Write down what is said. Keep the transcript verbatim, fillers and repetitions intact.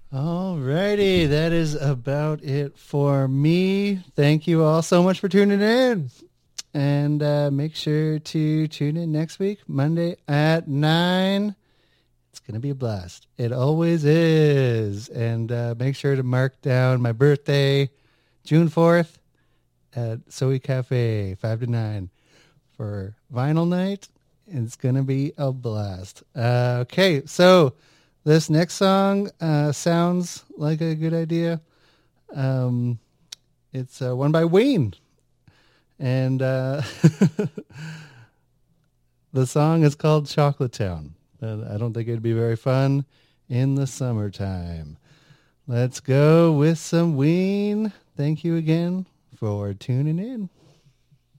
Alrighty, that is about it for me. Thank you all so much for tuning in. And uh, make sure to tune in next week, Monday at nine. It's going to be a blast. It always is. And uh, make sure to mark down my birthday, June fourth, at Soe Cafe, five to nine, for vinyl night. It's going to be a blast. Uh, okay, so this next song uh, sounds like a good idea. Um, it's uh, one by Wayne. And uh, the song is called Chocolate Town. And I don't think it'd be very fun in the summertime. Let's go with some Wayne. Thank you again for tuning in.